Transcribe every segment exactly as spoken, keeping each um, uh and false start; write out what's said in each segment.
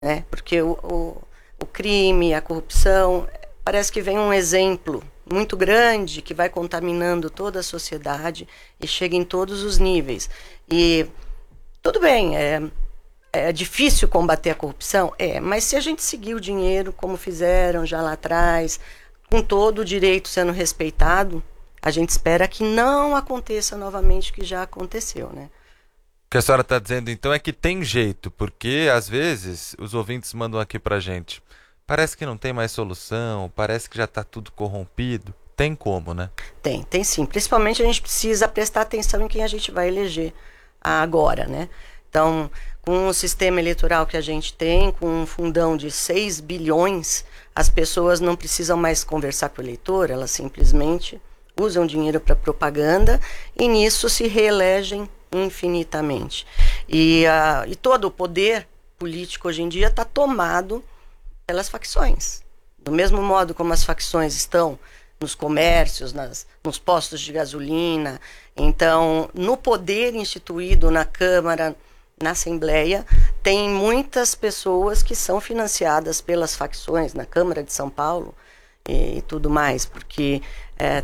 né? Porque o, o, o crime, a corrupção, parece que vem um exemplo muito grande que vai contaminando toda a sociedade e chega em todos os níveis. E tudo bem, é, é difícil combater a corrupção? É, mas se a gente seguir o dinheiro como fizeram já lá atrás, com todo o direito sendo respeitado, a gente espera que não aconteça novamente o que já aconteceu, né? O que a senhora está dizendo então é que tem jeito, porque às vezes os ouvintes mandam aqui pra gente. Parece que não tem mais solução, parece que já está tudo corrompido. Tem como, né? Tem, tem sim. Principalmente a gente precisa prestar atenção em quem a gente vai eleger agora, né? Então, com o sistema eleitoral que a gente tem, com um fundão de seis bilhões, as pessoas não precisam mais conversar com o eleitor, elas simplesmente usam dinheiro para propaganda e nisso se reelegem infinitamente. E, uh, e todo o poder político hoje em dia está tomado pelas facções. Do mesmo modo como as facções estão nos comércios, nas, nos postos de gasolina, então, no poder instituído na Câmara, na Assembleia, tem muitas pessoas que são financiadas pelas facções, na Câmara de São Paulo e, e tudo mais, porque é,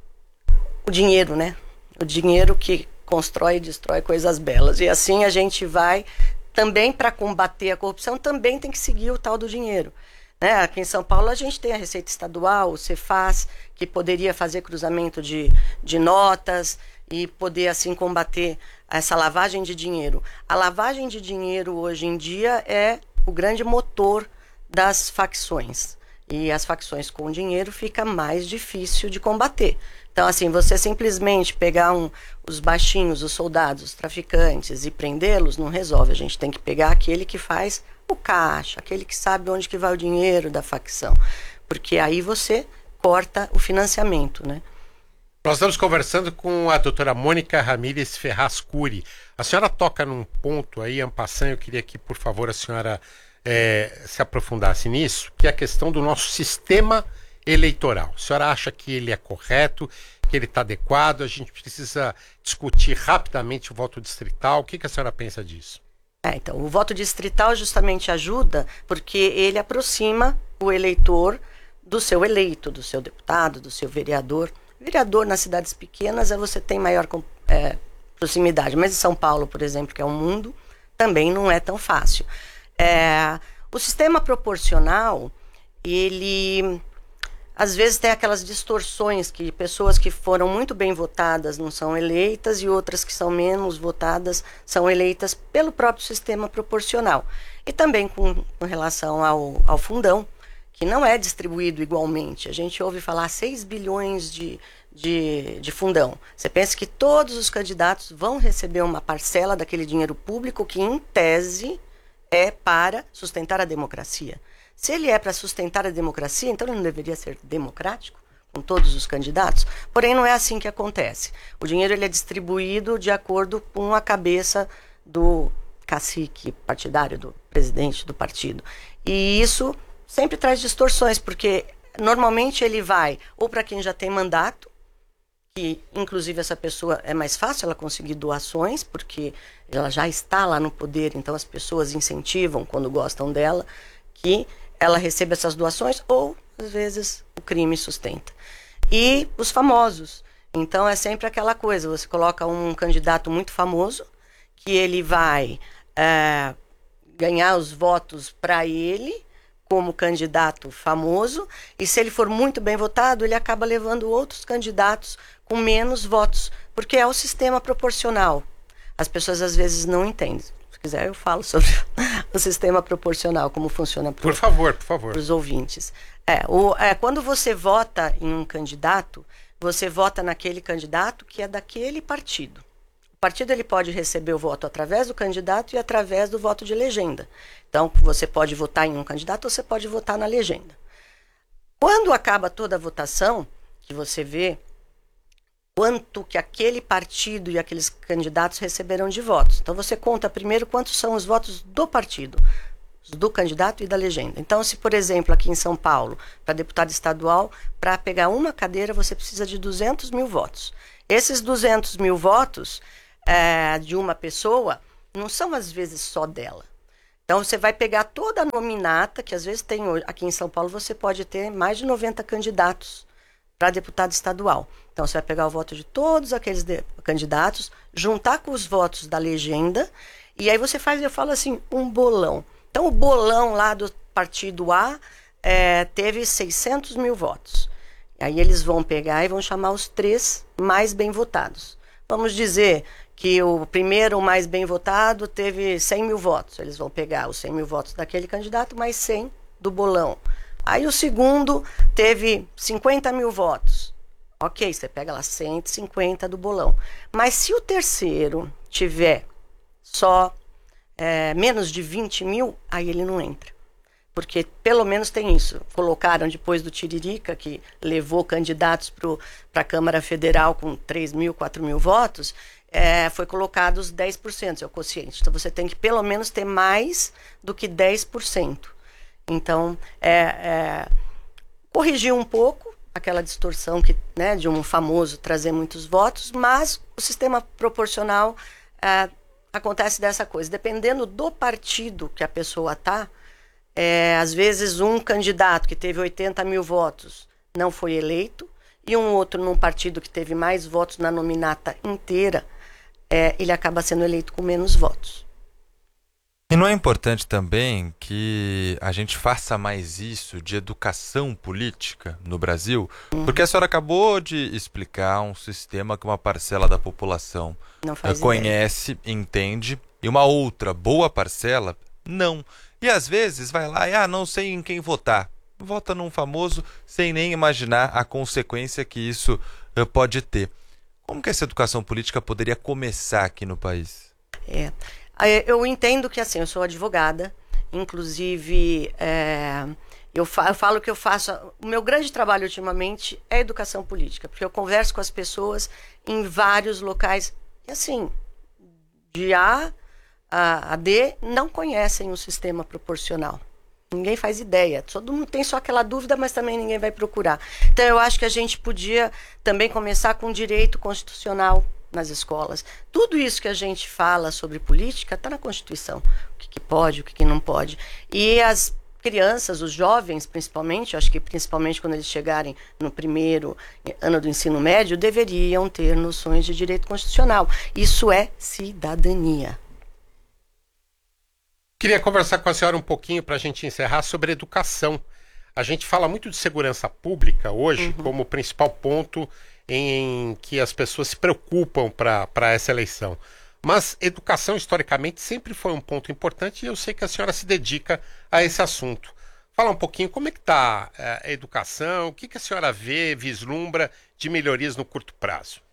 o dinheiro, né? O dinheiro que constrói e destrói coisas belas. E assim a gente vai, também para combater a corrupção, também tem que seguir o tal do dinheiro. Né? Aqui em São Paulo a gente tem a Receita Estadual, o Cefaz, que poderia fazer cruzamento de, de notas e poder assim combater essa lavagem de dinheiro. A lavagem de dinheiro hoje em dia é o grande motor das facções. E as facções com dinheiro fica mais difícil de combater. Então, assim, você simplesmente pegar um, os baixinhos, os soldados, os traficantes e prendê-los não resolve. A gente tem que pegar aquele que faz o caixa, aquele que sabe onde que vai o dinheiro da facção. Porque aí você corta o financiamento, né? Nós estamos conversando com a doutora Mônica Ramírez Ferraz Cury. A senhora toca num ponto aí, en passant, eu queria que, por favor, a senhora é, se aprofundasse nisso, que é a questão do nosso sistema eleitoral. A senhora acha que ele é correto, que ele está adequado? A gente precisa discutir rapidamente o voto distrital. O que, que a senhora pensa disso? É, então, o voto distrital justamente ajuda porque ele aproxima o eleitor do seu eleito, do seu deputado, do seu vereador. Vereador nas cidades pequenas você tem maior é, proximidade, mas em São Paulo, por exemplo, que é um mundo, também não é tão fácil. É, o sistema proporcional, ele às vezes tem aquelas distorções que pessoas que foram muito bem votadas não são eleitas e outras que são menos votadas são eleitas pelo próprio sistema proporcional. E também com, com relação ao, ao fundão, que não é distribuído igualmente. A gente ouve falar seis bilhões de, de, de fundão. Você pensa que todos os candidatos vão receber uma parcela daquele dinheiro público que, em tese, é para sustentar a democracia. Se ele é para sustentar a democracia, então ele não deveria ser democrático com todos os candidatos? Porém, não é assim que acontece. O dinheiro ele é distribuído de acordo com a cabeça do cacique partidário, do presidente do partido. E isso sempre traz distorções, porque normalmente ele vai ou para quem já tem mandato, que inclusive essa pessoa é mais fácil ela conseguir doações, porque ela já está lá no poder, então as pessoas incentivam, quando gostam dela, que ela receba essas doações, ou às vezes o crime sustenta. E os famosos. Então é sempre aquela coisa, você coloca um candidato muito famoso, que ele vai é, ganhar os votos para ele, como candidato famoso, e se ele for muito bem votado, ele acaba levando outros candidatos com menos votos, porque é o sistema proporcional. As pessoas às vezes não entendem. Se quiser eu falo sobre o sistema proporcional, como funciona por, por favor, por favor. Para os ouvintes. É, o, é, quando você vota em um candidato, você vota naquele candidato que é daquele partido. O partido ele pode receber o voto através do candidato e através do voto de legenda. Então, você pode votar em um candidato ou você pode votar na legenda. Quando acaba toda a votação, que você vê quanto que aquele partido e aqueles candidatos receberam de votos. Então, você conta primeiro quantos são os votos do partido, do candidato e da legenda. Então, se, por exemplo, aqui em São Paulo, para deputado estadual, para pegar uma cadeira, você precisa de duzentos mil votos. Esses duzentos mil votos é, de uma pessoa não são, às vezes, só dela. Então você vai pegar toda a nominata, que às vezes tem aqui em São Paulo, você pode ter mais de noventa candidatos para deputado estadual. Então você vai pegar o voto de todos aqueles de, candidatos, juntar com os votos da legenda, e aí você faz, eu falo assim, um bolão. Então o bolão lá do partido A é, teve seiscentos mil votos. Aí eles vão pegar e vão chamar os três mais bem votados. Vamos dizer que o primeiro, o mais bem votado, teve cem mil votos. Eles vão pegar os cem mil votos daquele candidato, mais cem do bolão. Aí o segundo teve cinquenta mil votos. Ok, você pega lá cento e cinquenta do bolão. Mas se o terceiro tiver só é, menos de vinte mil, aí ele não entra. Porque pelo menos tem isso. Colocaram depois do Tiririca, que levou candidatos para a Câmara Federal com três mil, quatro mil votos, é, foi colocado os dez por cento, é o quociente. Então você tem que pelo menos ter mais do que dez por cento. Então, é, é, corrigir um pouco aquela distorção que, né, de um famoso trazer muitos votos, mas o sistema proporcional é, acontece dessa coisa. Dependendo do partido que a pessoa está, É, às vezes um candidato que teve oitenta mil votos não foi eleito e um outro num partido que teve mais votos na nominata inteira, é, ele acaba sendo eleito com menos votos. E não é importante também que a gente faça mais isso de educação política no Brasil? Uhum. Porque a senhora acabou de explicar um sistema que uma parcela da população não faz conhece, ideia. Entende, e uma outra boa parcela não. E às vezes vai lá e, ah, não sei em quem votar. Vota num famoso sem nem imaginar a consequência que isso uh, pode ter. Como que essa educação política poderia começar aqui no país? É, eu entendo que, assim, eu sou advogada, inclusive, é, eu, fa eu falo que eu faço... O meu grande trabalho ultimamente é educação política, porque eu converso com as pessoas em vários locais, e assim, de A... A, a D não conhecem o sistema proporcional. Ninguém faz ideia. Todo mundo tem só aquela dúvida, mas também ninguém vai procurar. Então, eu acho que a gente podia também começar com direito constitucional nas escolas. Tudo isso que a gente fala sobre política está na Constituição. O que, que pode, o que, que não pode. E as crianças, os jovens, principalmente, eu acho que principalmente quando eles chegarem no primeiro ano do ensino médio, deveriam ter noções de direito constitucional. Isso é cidadania. Queria conversar com a senhora um pouquinho para a gente encerrar sobre educação. A gente fala muito de segurança pública hoje uhum. como principal ponto em, em que as pessoas se preocupam para essa eleição. Mas educação, historicamente, sempre foi um ponto importante e eu sei que a senhora se dedica a esse assunto. Fala um pouquinho como é que está a educação, o que, que a senhora vê, vislumbra de melhorias no curto prazo?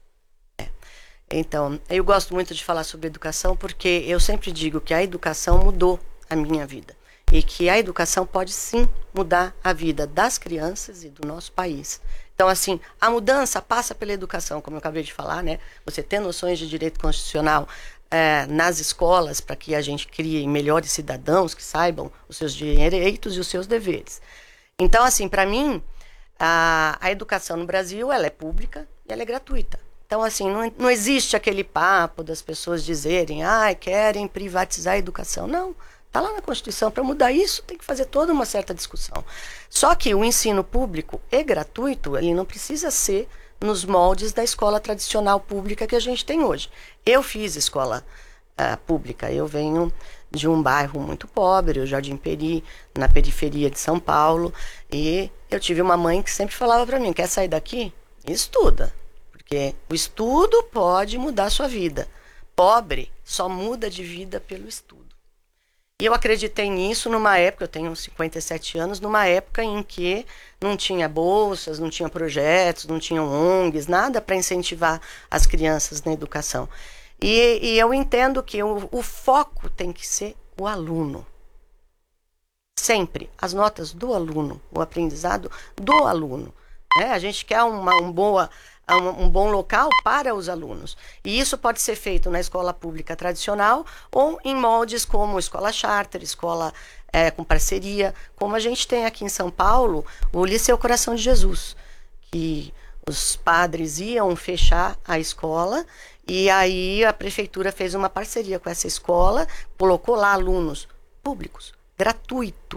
Então, eu gosto muito de falar sobre educação porque eu sempre digo que a educação mudou a minha vida e que a educação pode sim mudar a vida das crianças e do nosso país. Então, assim, a mudança passa pela educação, como eu acabei de falar, né? Você ter noções de direito constitucional é, nas escolas para que a gente crie melhores cidadãos que saibam os seus direitos e os seus deveres. Então, assim, para mim, a, a educação no Brasil, ela é pública e ela é gratuita. Então, assim, não, não existe aquele papo das pessoas dizerem, ah, querem privatizar a educação. Não, está lá na Constituição. Para mudar isso, tem que fazer toda uma certa discussão. Só que o ensino público e gratuito, ele não precisa ser nos moldes da escola tradicional pública que a gente tem hoje. Eu fiz escola uh, pública, eu venho de um bairro muito pobre, o Jardim Peri, na periferia de São Paulo, e eu tive uma mãe que sempre falava para mim, quer sair daqui? Estuda. Porque o estudo pode mudar a sua vida. Pobre só muda de vida pelo estudo. E eu acreditei nisso numa época, eu tenho cinquenta e sete anos, numa época em que não tinha bolsas, não tinha projetos, não tinham O N Gs, nada para incentivar as crianças na educação. E, e eu entendo que o, o foco tem que ser o aluno. Sempre. As notas do aluno, o aprendizado do aluno. Né? A gente quer uma, uma boa... Um, um bom local para os alunos. E isso pode ser feito na escola pública tradicional ou em moldes como escola charter, escola é, com parceria, como a gente tem aqui em São Paulo, o Liceu Coração de Jesus, que os padres iam fechar a escola e aí a prefeitura fez uma parceria com essa escola, colocou lá alunos públicos, gratuito.